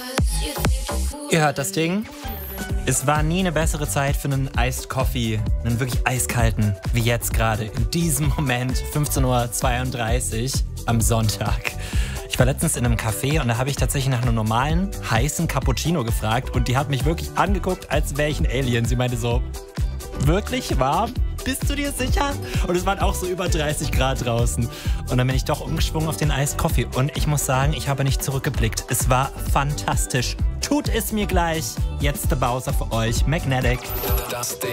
Ihr hört das Ding. Es war nie eine bessere Zeit für einen Iced Coffee, einen wirklich eiskalten, wie jetzt gerade, in diesem Moment, 15:32 Uhr am Sonntag. Ich war letztens in einem Café und da habe ich tatsächlich nach einem normalen, heißen Cappuccino gefragt und die hat mich wirklich angeguckt, als wäre ich ein Alien. Sie meinte so, wirklich warm? Bist du dir sicher? Und es waren auch so über 30 Grad draußen. Und dann bin ich doch umgeschwungen auf den Iced Coffee. Und ich muss sagen, ich habe nicht zurückgeblickt. Es war fantastisch. Tut es mir gleich. Jetzt der Bowser für euch, Magnetic. Das Ding.